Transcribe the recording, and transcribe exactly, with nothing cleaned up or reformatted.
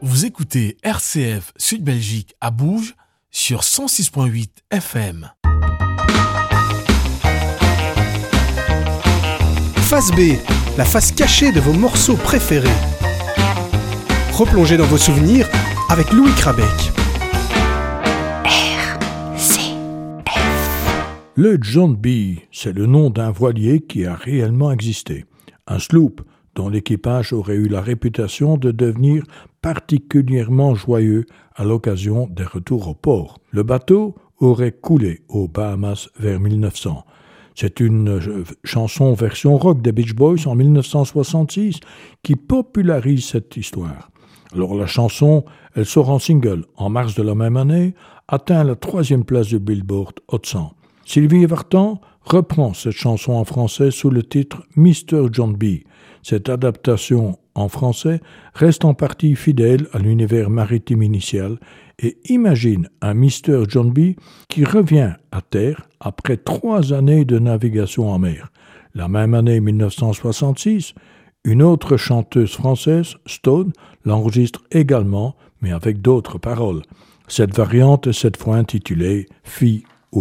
Vous écoutez R C F Sud Belgique à Bouge sur cent six virgule huit F M. Face B, la face cachée de vos morceaux préférés. Replongez dans vos souvenirs avec Louis Krabeck. R C F. Le John B, c'est le nom d'un voilier qui a réellement existé. Un sloop dont l'équipage aurait eu la réputation de devenir particulièrement joyeux à l'occasion des retours au port. Le bateau aurait coulé aux Bahamas vers mille neuf cents. C'est une chanson version rock des Beach Boys en mille neuf cent soixante-six qui popularise cette histoire. Alors la chanson, elle sort en single en mars de la même année, atteint la troisième place du Billboard Hot cent. Sylvie Vartan reprend cette chanson en français sous le titre mister John B. Cette adaptation en français reste en partie fidèle à l'univers maritime initial et imagine un mister John B qui revient à terre après trois années de navigation en mer. La même année mille neuf cent soixante-six, une autre chanteuse française, Stone, l'enregistre également, mais avec d'autres paroles. Cette variante est cette fois intitulée « Fille ou garçon ».